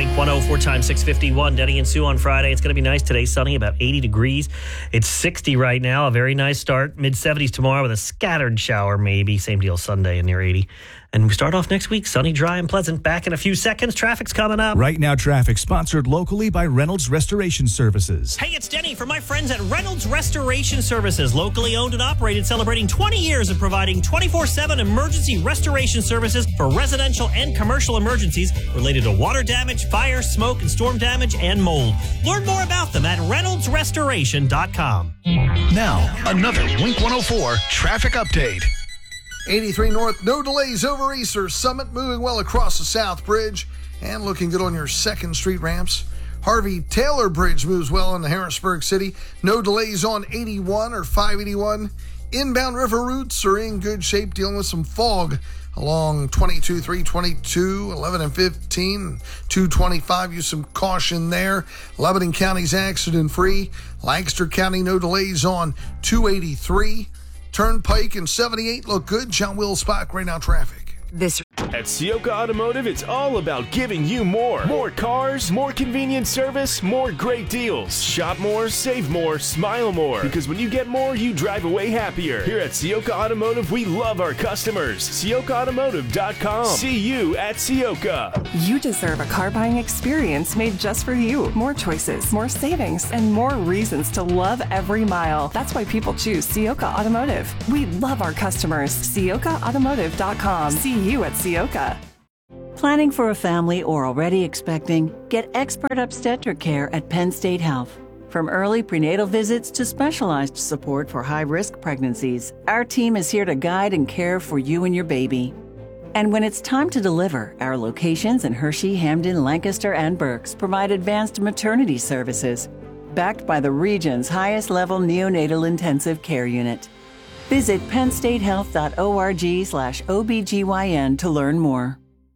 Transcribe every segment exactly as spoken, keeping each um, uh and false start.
Wink one oh four times six fifty-one. Denny and Sue on Friday. It's going to be nice today. Sunny, about eighty degrees. It's sixty right now. A very nice start. mid seventies tomorrow with a scattered shower maybe. Same deal Sunday and near eighty. And we start off next week, sunny, dry, and pleasant. Back in a few seconds. Traffic's coming up. Right Now Traffic, sponsored locally by Reynolds Restoration Services. Hey, it's Denny from my friends at Reynolds Restoration Services. Locally owned and operated, celebrating twenty years of providing twenty-four seven emergency restoration services for residential and commercial emergencies related to water damage, fire, smoke, and storm damage, and mold. Learn more about them at reynolds restoration dot com. Now, another Wink one oh four traffic update. eighty-three North, no delays over Easter Summit, moving well across the South Bridge and looking good on your second Street ramps. Harvey Taylor Bridge moves well into Harrisburg City. No delays on eighty-one or five eighty-one. Inbound river routes are in good shape, dealing with some fog along twenty-two, three twenty-two, eleven and fifteen, two twenty-five. Use some caution there. Lebanon County's accident-free. Lancaster County, no delays on two eighty-three. Turnpike and seventy-eight look good. John Will Spock, right now traffic. This At Sioka Automotive, it's all about giving you more. More cars, more convenient service, more great deals. Shop more, save more, smile more. Because when you get more, you drive away happier. Here at Sioka Automotive, we love our customers. Sioka Automotive dot com. See you at Sioka. You deserve a car buying experience made just for you. More choices, more savings, and more reasons to love every mile. That's why people choose Sioka Automotive. We love our customers. Sioka Automotive dot com. See you at Sioka. Planning for a family or already expecting? Get expert obstetric care at Penn State Health. From early prenatal visits to specialized support for high-risk pregnancies, our team is here to guide and care for you and your baby. And when it's time to deliver, our locations in Hershey, Hamden, Lancaster, and Berks provide advanced maternity services, backed by the region's highest-level neonatal intensive care unit. Visit penn state health dot org slash O B G Y N to learn more.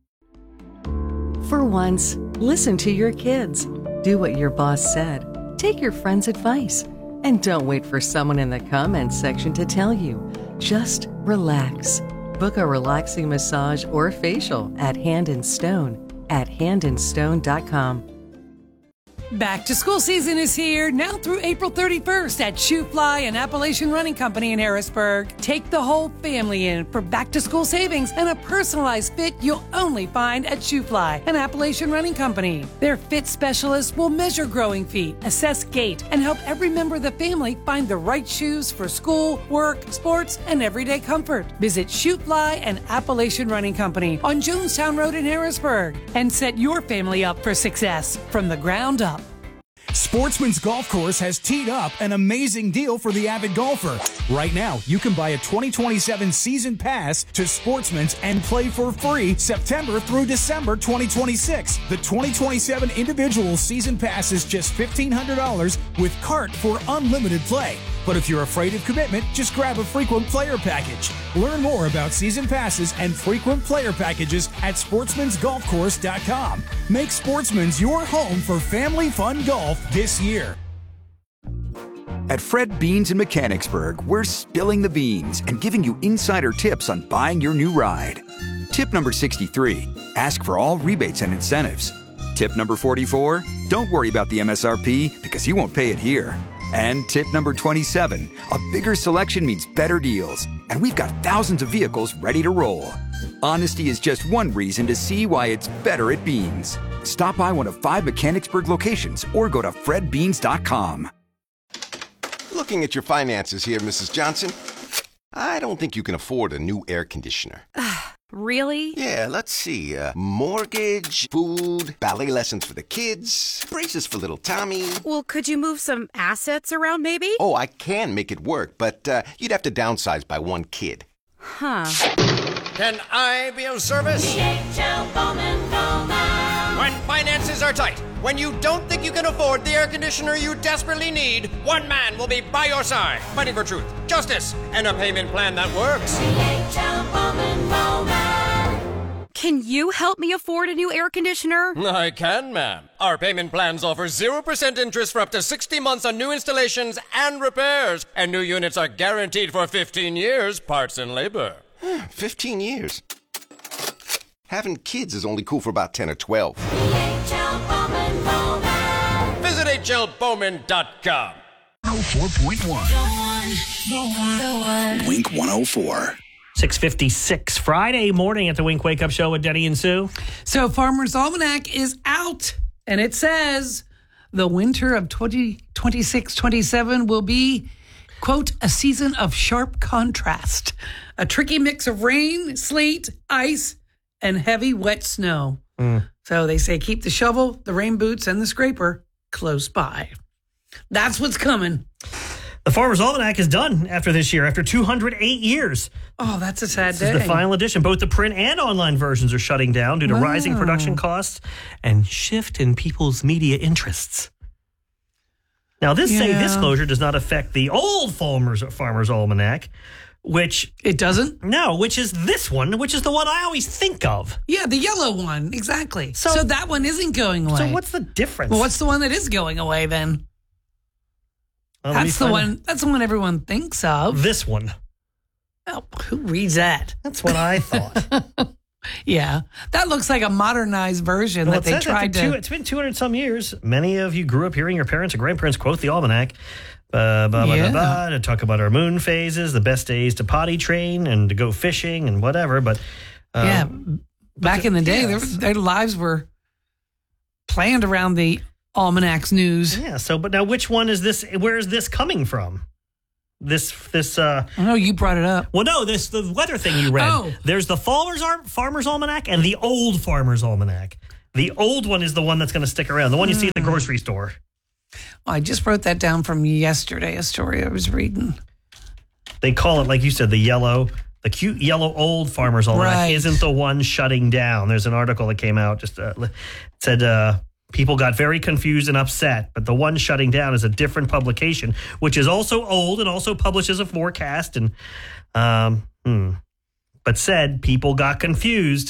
For once, listen to your kids. Do what your boss said. Take your friend's advice. And don't wait for someone in the comments section to tell you. Just relax. Book a relaxing massage or facial at Hand and Stone at hand and stone dot com. Back to school season is here, now through April thirty-first at Shoe Fly and Appalachian Running Company in Harrisburg. Take the whole family in for back to school savings and a personalized fit you'll only find at Shoe Fly and Appalachian Running Company. Their fit specialists will measure growing feet, assess gait, and help every member of the family find the right shoes for school, work, sports, and everyday comfort. Visit Shoe Fly and Appalachian Running Company on Jonestown Road in Harrisburg and set your family up for success from the ground up. Sportsman's Golf Course has teed up an amazing deal for the avid golfer. Right now, you can buy a twenty twenty-seven season pass to Sportsman's and play for free September through December twenty twenty-six. The twenty twenty-seven individual season pass is just fifteen hundred dollars with cart for unlimited play. But if you're afraid of commitment, just grab a frequent player package. Learn more about season passes and frequent player packages at sportsmans golf course dot com. Make Sportsman's your home for family fun golf this year. At Fred Beans in Mechanicsburg, we're spilling the beans and giving you insider tips on buying your new ride. Tip number sixty-three, ask for all rebates and incentives. Tip number forty-four, don't worry about the M S R P because you won't pay it here. And tip number twenty-seven, a bigger selection means better deals. And we've got thousands of vehicles ready to roll. Honesty is just one reason to see why it's better at Beans. Stop by one of five Mechanicsburg locations or go to fred beans dot com. Looking at your finances here, Missus Johnson, I don't think you can afford a new air conditioner. Really? Yeah, let's see. Uh, mortgage, food, ballet lessons for the kids, braces for little Tommy. Well, could you move some assets around maybe? Oh, I can make it work, but uh, you'd have to downsize by one kid. Huh. Can I be of service? D H L Bowman Bowman. When finances are tight, when you don't think you can afford the air conditioner you desperately need, one man will be by your side, fighting for truth, justice, and a payment plan that works. D H L Bowman Bowman. Can you help me afford a new air conditioner? I can, ma'am. Our payment plans offer zero percent interest for up to sixty months on new installations and repairs, and new units are guaranteed for fifteen years, parts and labor. fifteen years? Having kids is only cool for about ten or twelve. D H L Rachel Bowman dot com. oh four point one. Wink one oh four. six fifty-six, Friday morning at the Wink Wake Up Show with Denny and Sue. So Farmer's Almanac is out, and it says the winter of twenty twenty-six twenty-seven will be, quote, a season of sharp contrast. A tricky mix of rain, sleet, ice, and heavy wet snow. Mm. So they say keep the shovel, the rain boots, and the scraper close by. That's what's coming. The Farmer's Almanac is done after this year, after two hundred eight years. Oh, that's a sad this day. This is the final edition. Both the print and online versions are shutting down due to wow. rising production costs and shift in people's media interests. Now, this yeah. say this closure does not affect the old Farmer's, Farmer's Almanac, which... It doesn't? No, which is this one, which is the one I always think of. Yeah, the yellow one, exactly. So, So- so that one isn't going away. So what's the difference? Well, what's the one that is going away then? Well, let me That's the find one. out. That's the one everyone thinks of. This one. Oh, who reads that? That's what I thought. Yeah, that looks like a modernized version Well, that it they says tried after two, to. It's been two hundred some years. Many of you grew up hearing your parents or grandparents quote the almanac. Uh, blah, blah, Yeah. blah, blah, to talk about our moon phases, the best days to potty train and to go fishing and whatever. But uh, Yeah, back in the day, yeah, their, it's- their lives were planned around the almanac's news. Yeah. So, but now, which one is this? Where is this coming from? This, this. uh I know you brought it up. Well, no, this the weather thing you read. Oh. There's the Farmer's Ar- Farmer's Almanac and the old Farmer's Almanac. The old one is the one that's going to stick around. The one you see at the grocery store. I just wrote that down from yesterday, a story I was reading. They call it, like you said, the yellow, the cute yellow old Farmer's Almanac Right. isn't the one shutting down. There's an article that came out, just uh, it said uh, people got very confused and upset, but the one shutting down is a different publication, which is also old and also publishes a forecast. And um, hmm, but said people got confused,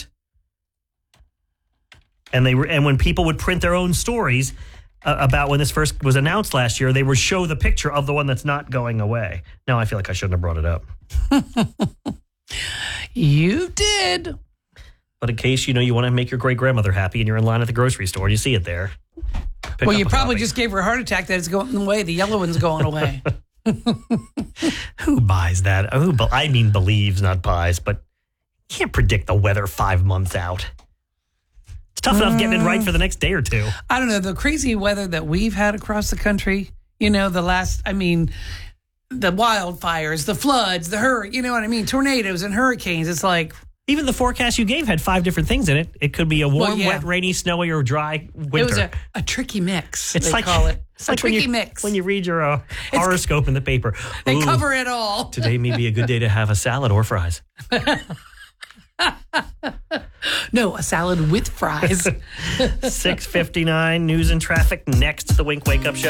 and they were, and when people would print their own stories uh, about when this first was announced last year, they would show the picture of the one that's not going away. Now I feel like I shouldn't have brought it up. You did. But in case, you know, you want to make your great grandmother happy and you're in line at the grocery store and you see it there. pick Well, up you a probably copy. just gave her a heart attack that it's going away. The yellow one's going away. Who buys that? Who, be- I mean, believes, not buys, but you can't predict the weather five months out. It's tough enough getting it right for the next day or two. I don't know, the crazy weather that we've had across the country, you know, the last, I mean, the wildfires, the floods, the hurricane, you know what I mean? Tornadoes and hurricanes. It's like, Even the forecast you gave had five different things in it. It could be a warm, Well, yeah. wet, rainy, snowy, or dry winter. it was a, a tricky mix, It's they like- call it. It's a like when tricky you, mix. when you read your uh, horoscope in the paper. They Ooh, cover it all. Today may be a good day to have a salad or fries. No, a salad with fries. six fifty-nine, news and traffic next to the Wink Wake Up Show.